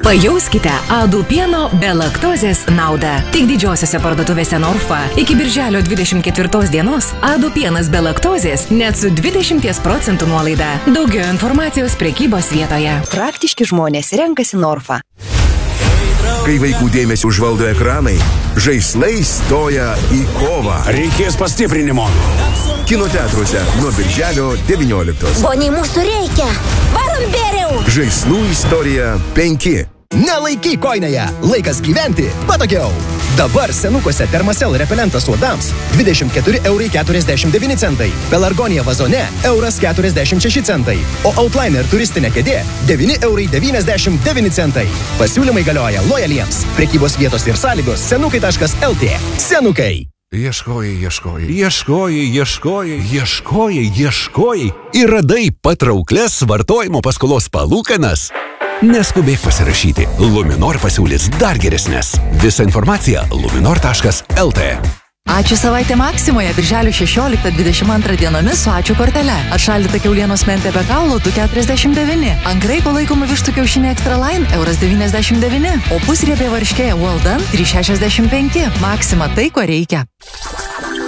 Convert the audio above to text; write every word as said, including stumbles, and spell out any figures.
Pajauskite Adų pieno be laktozės naudą. Tik didžiosiose parduotuvėse Norfa iki birželio dvidešimt ketvirtos dienos Adų pienas be laktozės net su dvidešimt procentų nuolaida. Daugiau informacijos prekybos vietoje. Praktiški žmonės renkasi Norfa. Kai vaikų dėmesį užvaldo ekranai, žaislai stoja į kovą. Reikės pastiprinimo. Kino teatruose nuo birželio devynioliktos. Boniai, mūsų reikia. Varom bėriau. Žaislų istorija penki. Nelaikyk koinėje. Laikas gyventi patogiau. Dabar senukuose Thermacell repelentas uodams dvidešimt keturi eurai keturiasdešimt devyni centai. Pelargonija vazone euras keturiasdešimt šeši centai. O Outliner turistinė kėdė devyni eurai devyniasdešimt devyni centai. Pasiūlymai galioja lojaliems. Prekybos vietos ir sąlygos senukai taškas lt. Senukai. Ieškojai, ieškojai, ieškojai, ieškojai, ieškojai, ieškojai ir radai patrauklias vartojimo paskolos palūkanas. Neskubėk pasirašyti. Luminor pasiūlys dar geresnės. Visa informacija luminor taškas lt. Ačiū savaitė Maksimoje birželio šešioliktą dvidešimt antrą dienomis su ačiū kortele. Atšaldyta kiaulienos mentė be kaulo du keturiasdešimt devyni. Ant graiko laikomų vištų kiaušiniai Extra Line euras devyniasdešimt devyni. O pusriebė varškė Well Done trys šešiasdešimt penki. Maksima tai, ko reikia.